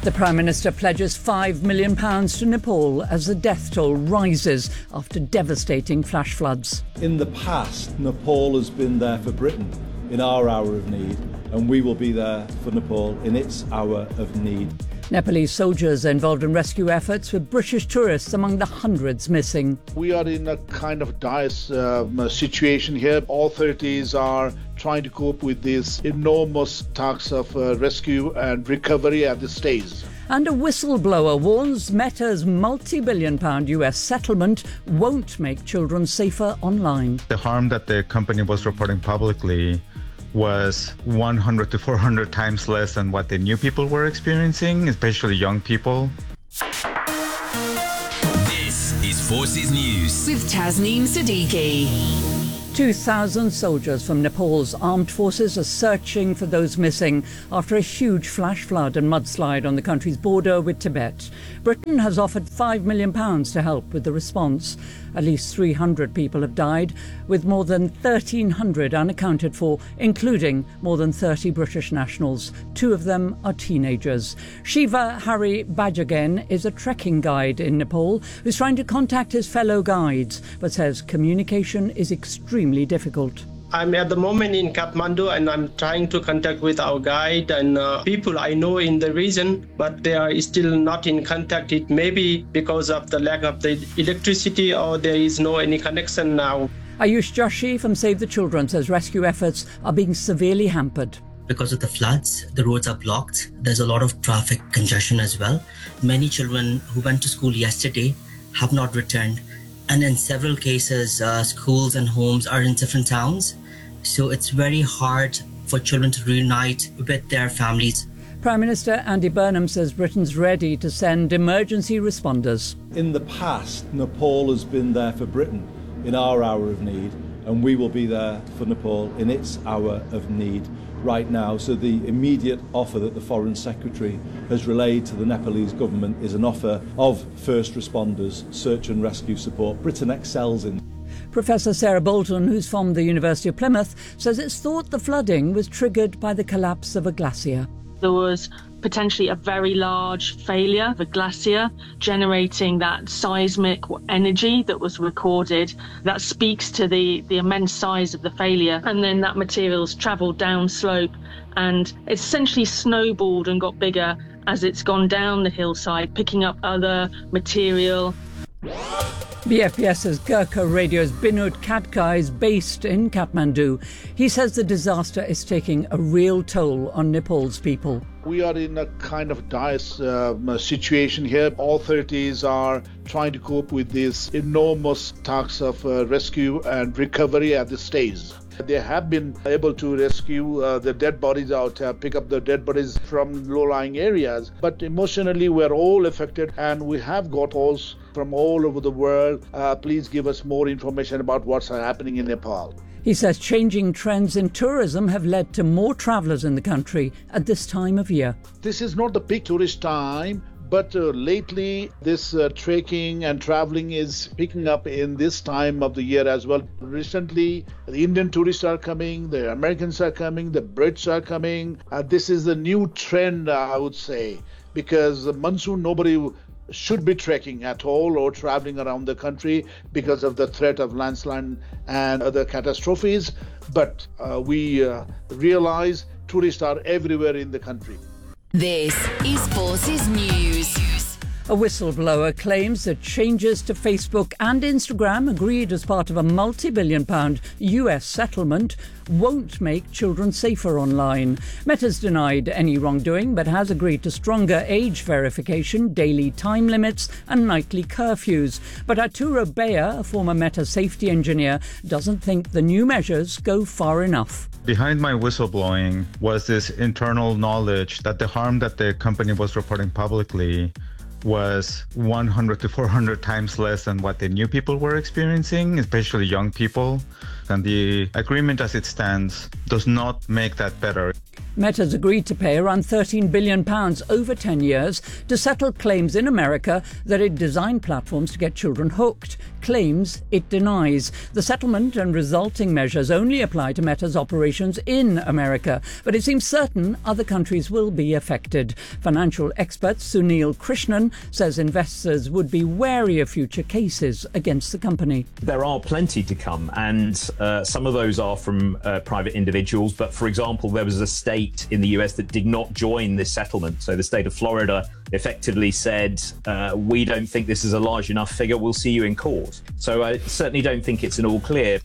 The Prime Minister pledges £5 million to Nepal as the death toll rises after devastating flash floods. In the past, Nepal has been there for Britain in our hour of need, and we will be there for Nepal in its hour of need. Nepalese soldiers are involved in rescue efforts, with British tourists among the hundreds missing. We are in a kind of dire situation here. Authorities are trying to cope with this enormous task of rescue and recovery at this stage. And a whistleblower warns Meta's multi-billion-pound US settlement won't make children safer online. The harm that the company was reporting publicly was 100 to 400 times less than what the new people were experiencing, especially young people. This is Forces News with Tasneem Siddiqui. 2,000 soldiers from Nepal's armed forces are searching for those missing after a huge flash flood and mudslide on the country's border with Tibet. Britain has offered £5 million to help with the response. At least 300 people have died, with more than 1,300 unaccounted for, including more than 30 British nationals. 2 of them are teenagers. Shiva Hari Bajagan is a trekking guide in Nepal who's trying to contact his fellow guides, but says communication is extremely difficult. I'm at the moment in Kathmandu and I'm trying to contact with our guide and people I know in the region, but they are still not in contact. It may be because of the lack of the electricity or there is no any connection now. Ayush Joshi from Save the Children says rescue efforts are being severely hampered. Because of the floods, the roads are blocked. There's a lot of traffic congestion as well. Many children who went to school yesterday have not returned. And in several cases, schools and homes are in different towns. So it's very hard for children to reunite with their families. Prime Minister Andy Burnham says Britain's ready to send emergency responders. In the past, Nepal has been there for Britain in our hour of need, and we will be there for Nepal in its hour of need right now. So the immediate offer that the Foreign Secretary has relayed to the Nepalese government is an offer of first responders, search and rescue support. Britain excels in. Professor Sarah Bolton, who's from the University of Plymouth, says it's thought the flooding was triggered by the collapse of a glacier. There was potentially a very large failure of a glacier generating that seismic energy that was recorded. That speaks to the immense size of the failure. And then that material's travelled down slope and it's essentially snowballed and got bigger as it's gone down the hillside, picking up other material. BFBS's Gurkha Radio's Binod Khadka is based in Kathmandu. He says the disaster is taking a real toll on Nepal's people. We are in a kind of dire situation here. Authorities are trying to cope with this enormous task of rescue and recovery at this stage. They have been able to rescue the dead bodies out, pick up the dead bodies from low-lying areas. But emotionally, we're all affected and we have got calls from all over the world. Please give us more information about what's happening in Nepal. He says changing trends in tourism have led to more travellers in the country at this time of year. This is not the peak tourist time, but lately this trekking and travelling is picking up in this time of the year as well. Recently, the Indian tourists are coming, the Americans are coming, the Brits are coming. This is the new trend, I would say, because the monsoon, nobody should be trekking at all or traveling around the country because of the threat of landslide and other catastrophes. But we realize tourists are everywhere in the country. This is Forces News. A whistleblower claims that changes to Facebook and Instagram, agreed as part of a multi-billion-pound US settlement, won't make children safer online. Meta's denied any wrongdoing, but has agreed to stronger age verification, daily time limits and nightly curfews. But Arturo Bea, a former Meta safety engineer, doesn't think the new measures go far enough. Behind my whistleblowing was this internal knowledge that the harm that the company was reporting publicly was 100 to 400 times less than what the new people were experiencing, especially young people. And the agreement as it stands does not make that better. Meta's agreed to pay around £13 billion over 10 years to settle claims in America that it designed platforms to get children hooked, claims it denies. The settlement and resulting measures only apply to Meta's operations in America, but it seems certain other countries will be affected. Financial expert Sunil Krishnan says investors would be wary of future cases against the company. There are plenty to come, and some of those are from private individuals, but for example, there was a state in the US that did not join this settlement. So the state of Florida effectively said, we don't think this is a large enough figure, we'll see you in court. So I certainly don't think it's an all clear.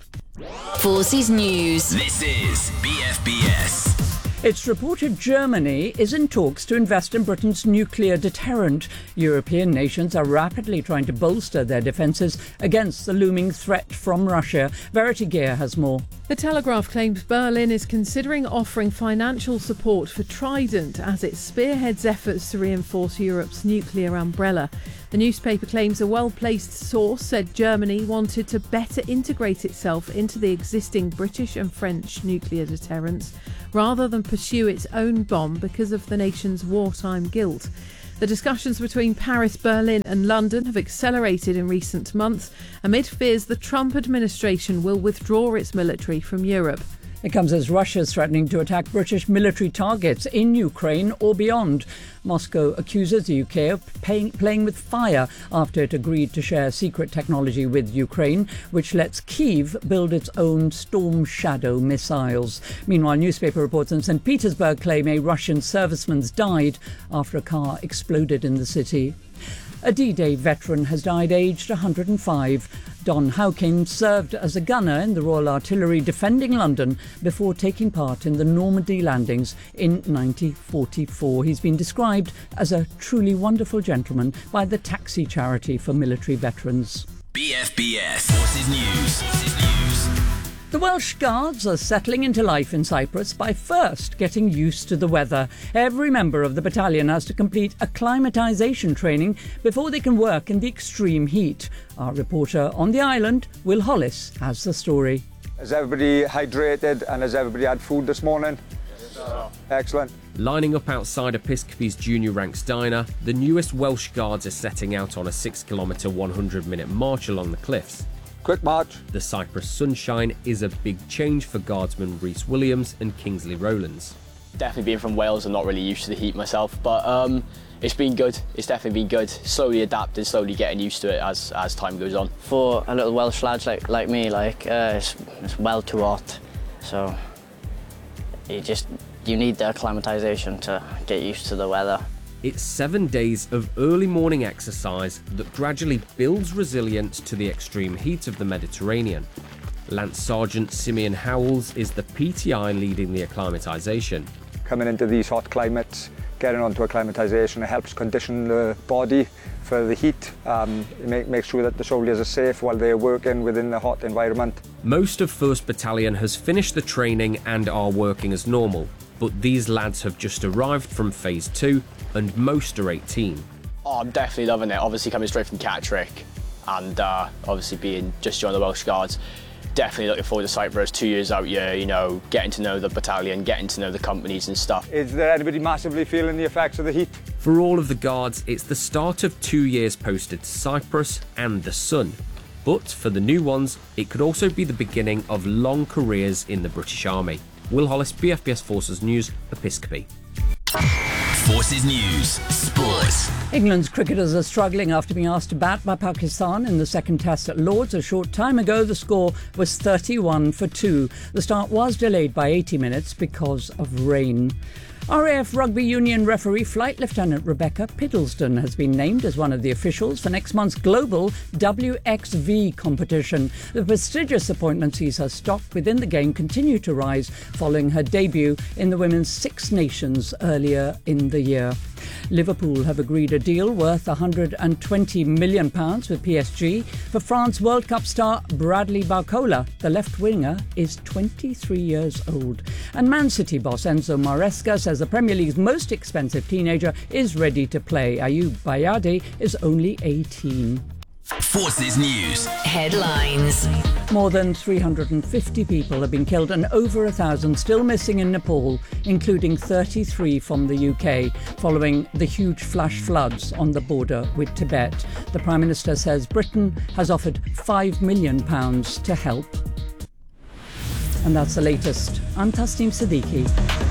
Forces News. This is BFBS. It's reported Germany is in talks to invest in Britain's nuclear deterrent. European nations are rapidly trying to bolster their defences against the looming threat from Russia. Verity Gear has more. The Telegraph claims Berlin is considering offering financial support for Trident as it spearheads efforts to reinforce Europe's nuclear umbrella. The newspaper claims a well-placed source said Germany wanted to better integrate itself into the existing British and French nuclear deterrents rather than pursue its own bomb because of the nation's wartime guilt. The discussions between Paris, Berlin and London have accelerated in recent months amid fears the Trump administration will withdraw its military from Europe. It comes as Russia is threatening to attack British military targets in Ukraine or beyond. Moscow accuses the UK of playing with fire after it agreed to share secret technology with Ukraine, which lets Kyiv build its own Storm Shadow missiles. Meanwhile, newspaper reports in St. Petersburg claim a Russian serviceman's died after a car exploded in the city. A D-Day veteran has died aged 105. Don Hawkins served as a gunner in the Royal Artillery defending London before taking part in the Normandy landings in 1944. He's been described as a truly wonderful gentleman by the Taxi Charity for Military Veterans. BFBS Forces News. The Welsh Guards are settling into life in Cyprus by first getting used to the weather. Every member of the battalion has to complete acclimatisation training before they can work in the extreme heat. Our reporter on the island, Will Hollis, has the story. Is everybody hydrated and has everybody had food this morning? Yes. Excellent. Lining up outside Episcopi's Junior Ranks diner, the newest Welsh Guards are setting out on a 6-kilometre 100-minute march along the cliffs. Quick march. The Cyprus sunshine is a big change for Guardsmen Rhys Williams and Kingsley Rowlands. Definitely being from Wales, I'm not really used to the heat myself, but it's been good. It's definitely been good. Slowly adapting, slowly getting used to it as time goes on. For a little Welsh lads like me, it's well too hot, so you need the acclimatisation to get used to the weather. It's 7 days of early morning exercise that gradually builds resilience to the extreme heat of the Mediterranean. Lance Sergeant Simeon Howells is the PTI leading the acclimatisation. Coming into these hot climates, getting onto acclimatisation, it helps condition the body for the heat. It makes sure that the soldiers are safe while they're working within the hot environment. Most of 1st Battalion has finished the training and are working as normal, but these lads have just arrived from Phase 2 and most are 18. Oh, I'm definitely loving it. Obviously coming straight from Catterick and obviously just joined the Welsh Guards. Definitely looking forward to Cyprus, 2 years out here, getting to know the battalion, getting to know the companies and stuff. Is there anybody massively feeling the effects of the heat? For all of the Guards, it's the start of 2 years posted to Cyprus and the sun. But for the new ones, it could also be the beginning of long careers in the British Army. Will Hollis, BFBS Forces News, Episcopi. Forces News Sports. England's cricketers are struggling after being asked to bat by Pakistan in the second test at Lord's. A short time ago, the score was 31-2. The start was delayed by 80 minutes because of rain. RAF Rugby Union referee Flight Lieutenant Rebecca Piddleston has been named as one of the officials for next month's global WXV competition. The prestigious appointment sees her stock within the game continue to rise following her debut in the Women's Six Nations earlier in the year. Liverpool have agreed a deal worth £120 million with PSG for France World Cup star Bradley Barcola. The left winger is 23 years old. And Man City boss Enzo Maresca says the Premier League's most expensive teenager is ready to play. Ayoub Bayadi is only 18. Forces News. Headlines. More than 350 people have been killed and over 1,000 still missing in Nepal, including 33 from the UK, following the huge flash floods on the border with Tibet. The Prime Minister says Britain has offered £5 million to help. And that's the latest. I'm Tasneem Siddiqui.